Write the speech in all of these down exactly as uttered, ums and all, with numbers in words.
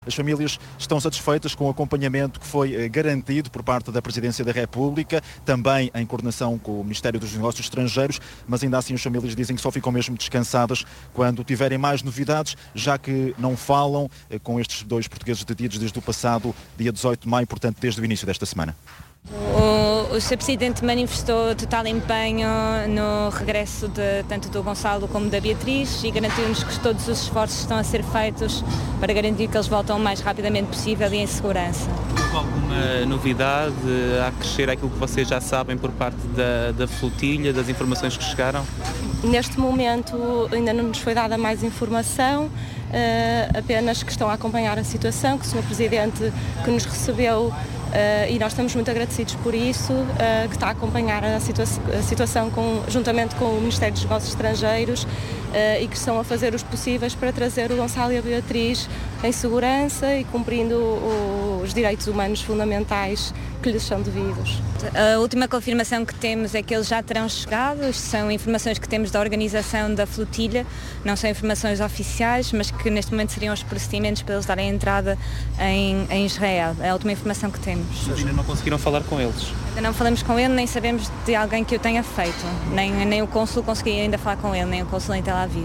As famílias estão satisfeitas com o acompanhamento que foi garantido por parte da Presidência da República, também em coordenação com o Ministério dos Negócios Estrangeiros, mas ainda assim as famílias dizem que só ficam mesmo descansadas quando tiverem mais novidades, já que não falam com estes dois portugueses detidos desde o passado dia dezoito de maio, portanto desde o início desta semana. O, o senhor Presidente manifestou total empenho no regresso de, tanto do Gonçalo como da Beatriz e garantiu-nos que todos os esforços estão a ser feitos para garantir que eles voltam o mais rapidamente possível e em segurança. Houve alguma novidade a acrescer aquilo que vocês já sabem por parte da, da flotilha, das informações que chegaram? Neste momento ainda não nos foi dada mais informação, uh, apenas que estão a acompanhar a situação, que o senhor Presidente que nos recebeu Uh, e nós estamos muito agradecidos por isso, uh, que está a acompanhar a, situa a situação com, juntamente com o Ministério dos Negócios Estrangeiros uh, e que estão a fazer os possíveis para trazer o Gonçalo e a Beatriz em segurança e cumprindo o, os direitos humanos fundamentais que lhes são devidos. A última confirmação que temos é que eles já terão chegado. São informações que temos da organização da flotilha, não são informações oficiais, mas que neste momento seriam os procedimentos para eles darem entrada em, em Israel. É a última informação que temos. Mas ainda não conseguiram falar com eles? Ainda não falamos com ele, nem sabemos de alguém que o tenha feito. Nem, nem o cônsul conseguiu ainda falar com ele, nem o cônsul em Tel Aviv.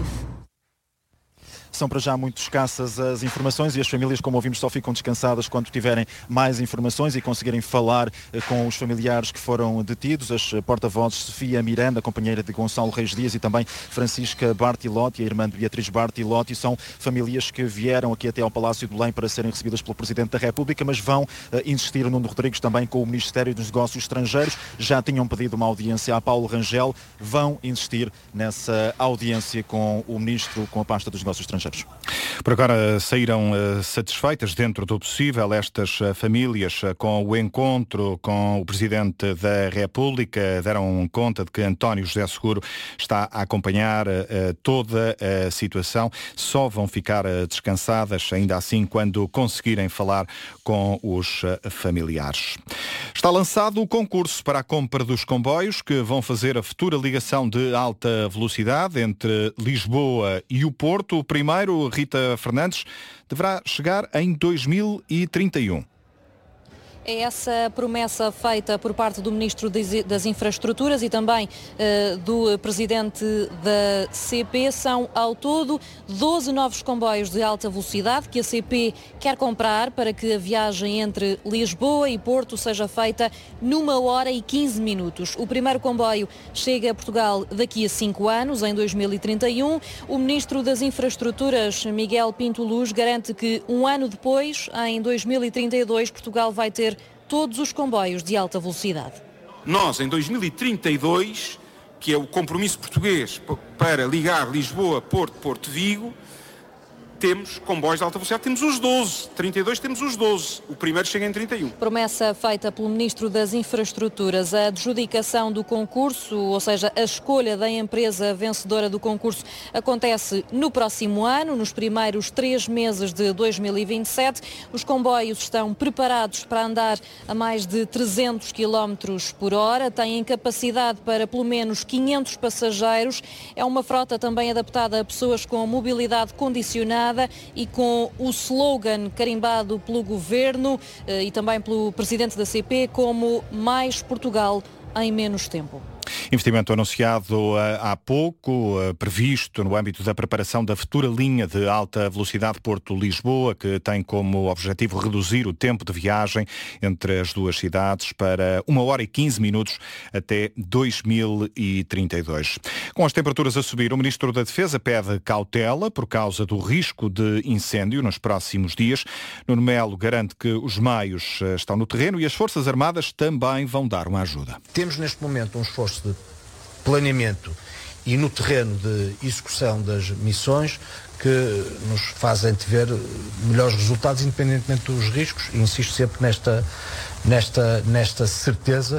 São para já muito escassas as informações e as famílias, como ouvimos, só ficam descansadas quando tiverem mais informações e conseguirem falar com os familiares que foram detidos. As porta-vozes Sofia Miranda, companheira de Gonçalo Reis Dias, e também Francisca Bartilotti, a irmã de Beatriz Bartilotti, são famílias que vieram aqui até ao Palácio de Belém para serem recebidas pelo Presidente da República, mas vão uh, insistir, Nuno Rodrigues, também com o Ministério dos Negócios Estrangeiros. Já tinham pedido uma audiência a Paulo Rangel, vão insistir nessa audiência com o Ministro com a pasta dos Negócios Estrangeiros. Por agora saíram uh, satisfeitas, dentro do possível, estas uh, famílias uh, com o encontro com o Presidente da República. Deram conta de que António José Seguro está a acompanhar uh, toda a situação. Só vão ficar uh, descansadas, ainda assim, quando conseguirem falar com os uh, familiares. Está lançado o concurso para a compra dos comboios que vão fazer a futura ligação de alta velocidade entre Lisboa e o Porto. O primeiro, Rita Fernandes, deverá chegar em dois mil e trinta e um. É essa promessa feita por parte do Ministro das Infraestruturas e também uh, do Presidente da C P. São ao todo doze novos comboios de alta velocidade que a C P quer comprar para que a viagem entre Lisboa e Porto seja feita numa hora e quinze minutos. O primeiro comboio chega a Portugal daqui a cinco anos, em dois mil e trinta e um. O Ministro das Infraestruturas, Miguel Pinto Luz, garante que um ano depois, em dois mil e trinta e dois, Portugal vai ter todos os comboios de alta velocidade. Nós, em dois mil e trinta e dois, que é o compromisso português para ligar Lisboa, Porto, Porto, Vigo, temos comboios de alta velocidade, temos os doze, trinta e dois temos os doze, o primeiro chega em trinta e um. Promessa feita pelo Ministro das Infraestruturas. A adjudicação do concurso, ou seja, a escolha da empresa vencedora do concurso, acontece no próximo ano, nos primeiros três meses de dois mil e vinte e sete. Os comboios estão preparados para andar a mais de trezentos quilómetros por hora, têm capacidade para pelo menos quinhentos passageiros. É uma frota também adaptada a pessoas com mobilidade condicionada e com o slogan carimbado pelo Governo eh, e também pelo Presidente da C P como Mais Portugal em menos tempo. Investimento anunciado uh, há pouco, uh, previsto no âmbito da preparação da futura linha de alta velocidade Porto-Lisboa, que tem como objetivo reduzir o tempo de viagem entre as duas cidades para uma hora e quinze minutos até dois mil e trinta e dois. Com as temperaturas a subir, o Ministro da Defesa pede cautela por causa do risco de incêndio nos próximos dias. Nuno Melo garante que os meios uh, estão no terreno e as Forças Armadas também vão dar uma ajuda. Temos neste momento um esforço de planeamento e no terreno de execução das missões que nos fazem ver melhores resultados independentemente dos riscos, e insisto sempre nesta, nesta, nesta certeza,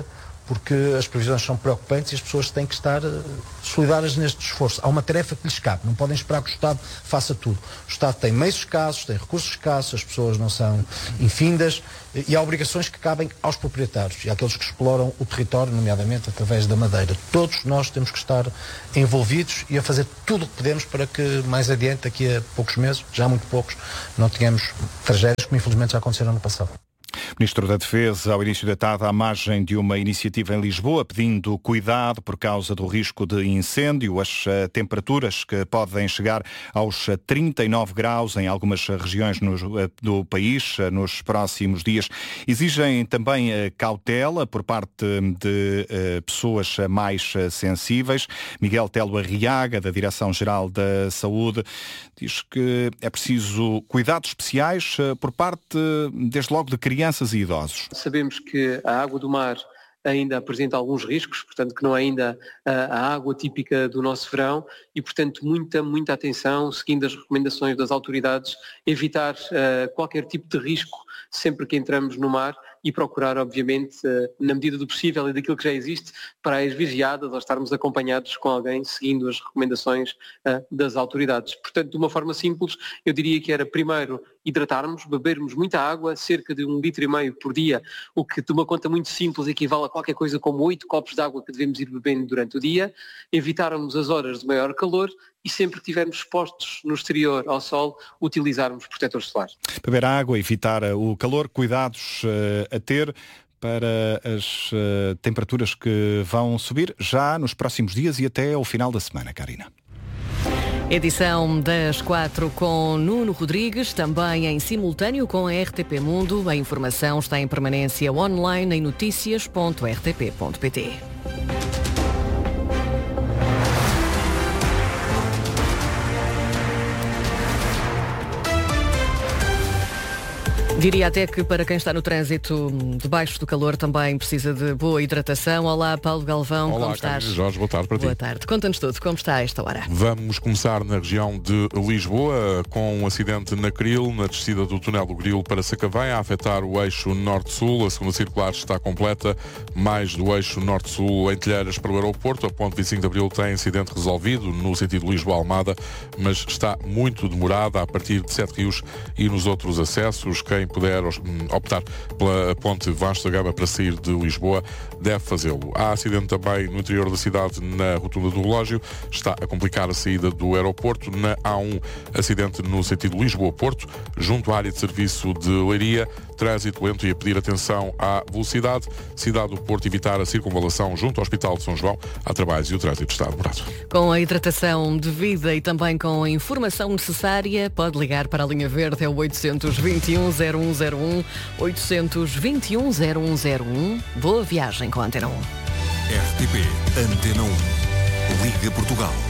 porque as previsões são preocupantes e as pessoas têm que estar solidárias neste esforço. Há uma tarefa que lhes cabe, não podem esperar que o Estado faça tudo. O Estado tem meios escassos, tem recursos escassos, as pessoas não são infindas e há obrigações que cabem aos proprietários e àqueles que exploram o território, nomeadamente através da madeira. Todos nós temos que estar envolvidos e a fazer tudo o que podemos para que mais adiante, daqui a poucos meses, já muito poucos, não tenhamos tragédias como infelizmente já aconteceram no passado. Ministro da Defesa, ao início da tarde, à margem de uma iniciativa em Lisboa, pedindo cuidado por causa do risco de incêndio. As uh, temperaturas que podem chegar aos trinta e nove graus em algumas regiões no, uh, do país uh, nos próximos dias exigem também uh, cautela por parte de uh, pessoas mais uh, sensíveis. Miguel Telo Arriaga, da Direção-Geral da Saúde, diz que é preciso cuidados especiais uh, por parte, desde logo, de crianças e idosos. Sabemos que a água do mar ainda apresenta alguns riscos, portanto que não é ainda a, a água típica do nosso verão e, portanto, muita, muita atenção, seguindo as recomendações das autoridades, evitar uh, qualquer tipo de risco sempre que entramos no mar e procurar, obviamente, uh, na medida do possível e daquilo que já existe, praias vigiadas ou estarmos acompanhados com alguém seguindo as recomendações uh, das autoridades. Portanto, de uma forma simples, eu diria que era primeiro hidratarmos, bebermos muita água, cerca de um litro e meio por dia, o que de uma conta muito simples equivale a qualquer coisa como oito copos de água que devemos ir bebendo durante o dia, evitarmos as horas de maior calor e sempre que estivermos expostos no exterior ao sol, utilizarmos protetores solares. Beber água, evitar o calor, cuidados uh, a ter para as uh, temperaturas que vão subir já nos próximos dias e até ao final da semana, Karina. Edição das quatro com Nuno Rodrigues, também em simultâneo com a R T P Mundo. A informação está em permanência online em noticias ponto r t p ponto p t. Diria até que para quem está no trânsito debaixo do calor também precisa de boa hidratação. Olá, Paulo Galvão, Olá, como estás? Olá, Jorge, boa tarde para boa ti. Boa tarde. Conta-nos tudo, como está a esta hora? Vamos começar na região de Lisboa, com um acidente na Cril, na descida do túnel do Grilo para Sacavém, a afetar o eixo norte-sul. A segunda circular está completa, mais do eixo norte-sul em Telheiras para o aeroporto. A ponte vinte e cinco de Abril tem incidente resolvido no sentido Lisboa-Almada, mas está muito demorada a partir de Sete Rios e nos outros acessos. Quem puder optar pela ponte Vasco da Gama para sair de Lisboa deve fazê-lo. Há acidente também no interior da cidade, na rotunda do relógio, está a complicar a saída do aeroporto. Na A um, acidente no sentido Lisboa-Porto, junto à área de serviço de Leiria, trânsito lento e a pedir atenção à velocidade. Cidade do Porto, evitar a circunvalação junto ao Hospital de São João. Há trabalhos e o trânsito está demorado. Com a hidratação devida e também com a informação necessária, pode ligar para a linha verde, é o oitocentos e vinte e um, zero um zero um, oitocentos e vinte e um, zero um zero um. Boa viagem com a Antena um. R T P Antena um. Liga Portugal.